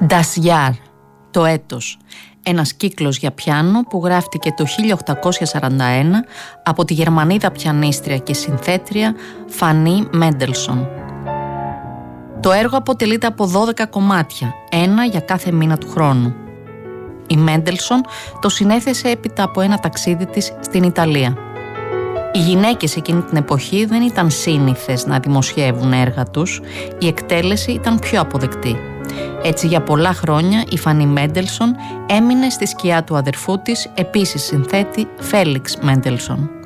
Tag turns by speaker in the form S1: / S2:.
S1: Das Jahr, το έτος. Ένας κύκλος για πιάνο που γράφτηκε το 1841 από τη Γερμανίδα πιανίστρια και συνθέτρια Φανί Μέντελσον. Το έργο αποτελείται από 12 κομμάτια, ένα για κάθε μήνα του χρόνου. Η Μέντελσον το συνέθεσε έπειτα από ένα ταξίδι της στην Ιταλία. Οι γυναίκες εκείνη την εποχή δεν ήταν σύνηθες να δημοσιεύουν έργα τους, η εκτέλεση ήταν πιο αποδεκτή. Έτσι για πολλά χρόνια η Φανί Μέντελσον έμεινε στη σκιά του αδερφού της, επίσης συνθέτη Φέλιξ Μέντελσον.